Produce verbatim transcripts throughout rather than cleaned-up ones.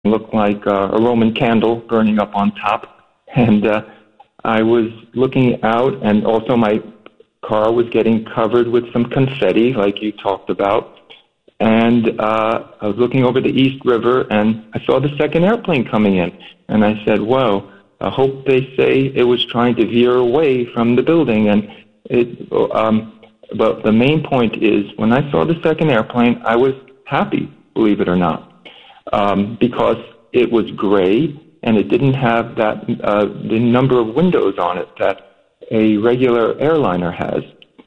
looked like uh, a Roman candle burning up on top. And uh, I was looking out, and also my car was getting covered with some confetti, like you talked about. And uh, I was looking over the East River, and I saw the second airplane coming in. And I said, whoa, I hope they say it was trying to veer away from the building. And it, um, but the main point is, when I saw the second airplane, I was happy, believe it or not. Um, because it was gray and it didn't have that uh, the number of windows on it that a regular airliner has.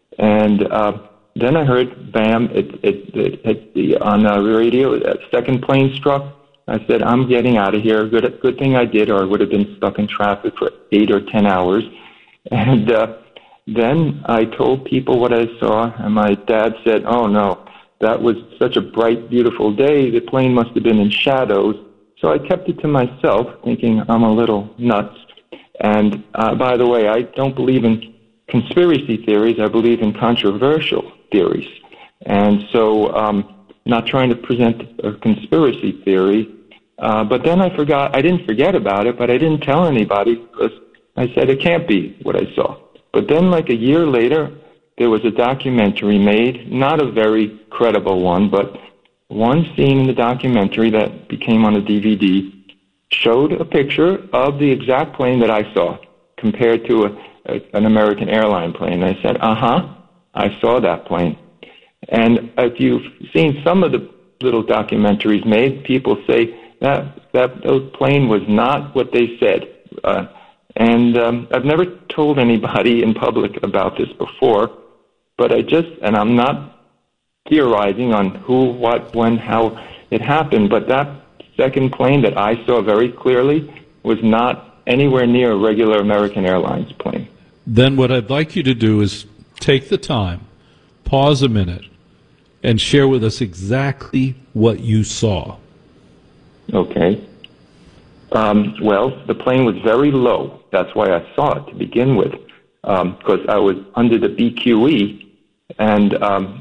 And uh, then I heard, bam, it, it, it, it, the, on the radio, that second plane struck. I said, I'm getting out of here. Good, good thing I did, or I would have been stuck in traffic for eight or ten hours. And uh, then I told people what I saw, and my dad said, oh, no. That was such a bright, beautiful day. The plane must have been in shadows. So I kept it to myself, thinking I'm a little nuts. And uh, by the way, I don't believe in conspiracy theories. I believe in controversial theories. And so um, not trying to present a conspiracy theory. Uh, but then I forgot. I didn't forget about it, but I didn't tell anybody because I said it can't be what I saw. But then like a year later, there was a documentary made, not a very credible one, but one scene in the documentary that became on a D V D showed a picture of the exact plane that I saw compared to a, a, an American airline plane. I said, uh-huh, I saw that plane. And if you've seen some of the little documentaries made, people say that that those plane was not what they said. Uh, and um, I've never told anybody in public about this before. But I just, and I'm not theorizing on who, what, when, how it happened, but that second plane that I saw very clearly was not anywhere near a regular American Airlines plane. Then what I'd like you to do is take the time, pause a minute, and share with us exactly what you saw. Okay. Um, well, the plane was very low. That's why I saw it to begin with, because um, I was under the B Q E. And um,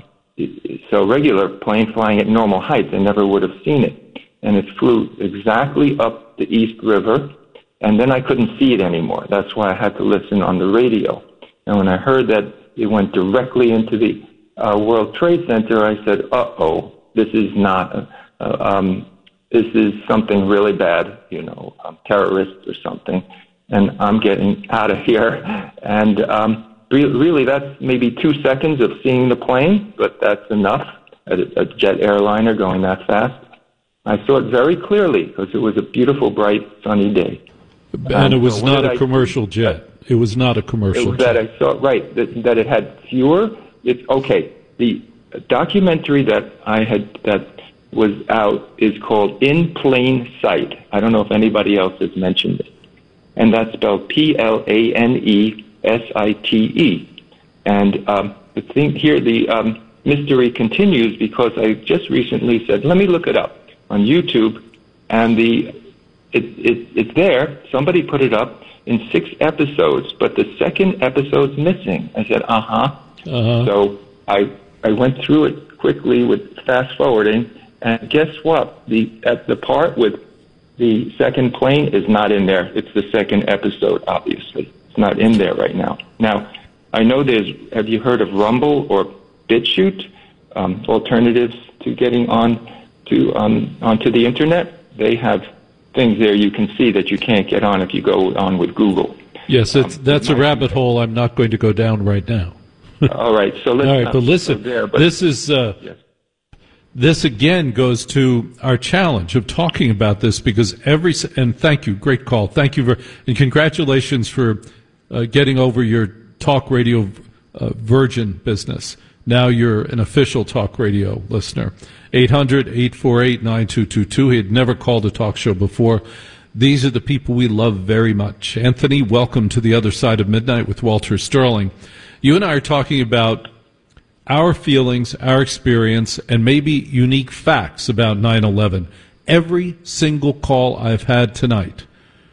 so regular plane flying at normal heights, I never would have seen it. And it flew exactly up the East River, and then I couldn't see it anymore. That's why I had to listen on the radio. And when I heard that it went directly into the uh, World Trade Center, I said, uh-oh, this is not, a, uh, um, this is something really bad, you know, um, terrorists or something. And I'm getting out of here. And um really, that's maybe two seconds of seeing the plane, but that's enough. A, a jet airliner going that fast. I saw it very clearly because it was a beautiful, bright, sunny day. And um, it was so not a commercial I, jet. It was not a commercial it was jet. That I saw, right, that, that it had fewer. It's okay. The documentary that I had that was out is called In Plain Sight. I don't know if anybody else has mentioned it. And that's spelled P L A N E S I T E. And um, the thing here, the um, mystery continues because I just recently said, let me look it up on YouTube, and the it, it it's there. Somebody put it up in six episodes, but the second episode's missing. I said, uh-huh. uh-huh. So I I went through it quickly with fast forwarding, and guess what? The at the part with the second plane is not in there. It's the second episode, obviously. It's not in there right now. Now, I know there's, have you heard of Rumble or BitChute, um, alternatives to getting on to um, onto the internet? They have things there you can see that you can't get on if you go on with Google. Yes, it's, um, that's a rabbit hole I'm not going to go down right now. All right, so let's All right, but listen, there, but, this is uh, yes. This again goes to our challenge of talking about this because every and thank you, great call, thank you for and congratulations for uh, getting over your talk radio uh, virgin business. Now you're an official talk radio listener. eight hundred, eight four eight, nine two two two. He had never called a talk show before. These are the people we love very much. Anthony, welcome to the other side of midnight with Walter Sterling. You and I are talking about our feelings, our experience, and maybe unique facts about nine eleven. Every single call I've had tonight,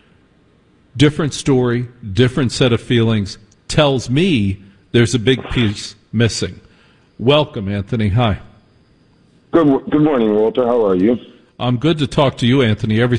different story, different set of feelings, tells me there's a big piece missing. Welcome, Anthony. Hi. Good, good morning, Walter. How are you? I'm good to talk to you, Anthony. Everything